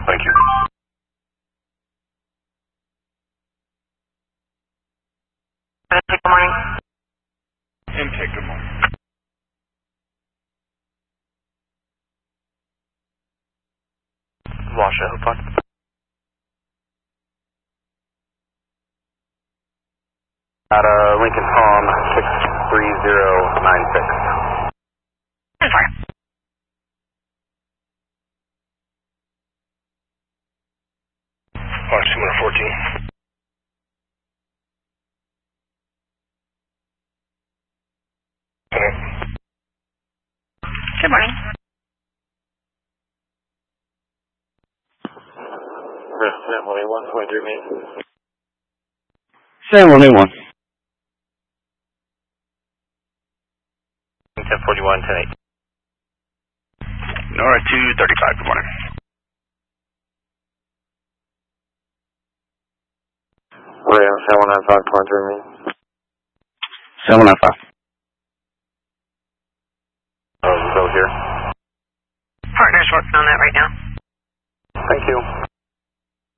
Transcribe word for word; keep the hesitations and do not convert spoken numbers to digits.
Thank you. Good morning. Intake, good morning. Washoe, Hope. At uh, Lincoln Palm, six three zero nine six. I'm sorry. Watch two one fourteen. Good morning. San Juan one point three me. San Juan one. ten forty-one, ten eight. Nora two thirty-five, good morning. William, San Juan five point three me. San Juan five. Oh, Bill here. Partner's working on that right now. Thank you.